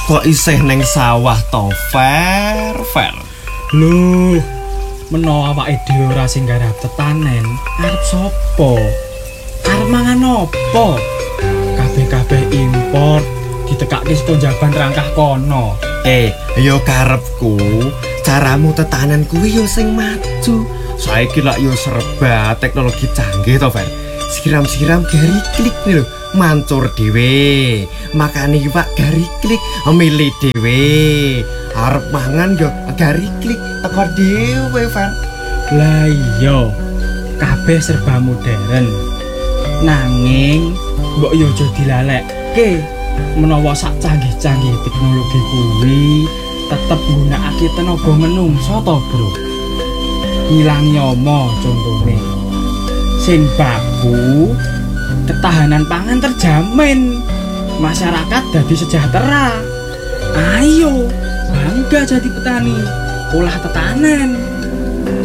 kok isih neng sawah to Fer. Lho, menawa awake dhewe ora sing garap tetanen, arep sapa? Arep mangan apa? Kabeh impor ditekake saka Jaban Rangkah kono. Yo karepku, caramu tetanen kuwi yo sing maju. Saiki lak yo serba teknologi canggih to, Fer. Siram-siram gari klik nih lho, mancur dhewe. Makane Pak gari klik milih dhewe. Arep mangan yo gari klik teko dhewe, Fer. Lah iya, kabeh serba modern. Nanging mbok yo aja dilalekke. Menawa sak canggih-canggih teknologi kuwi tetep nggunakake tenaga menungso to, Bro. Ngilangi omo contone. Sing baku, ketahanan pangan terjamin. Masyarakat dadi sejahtera. Ayo, bangga jadi petani, olah tetanen.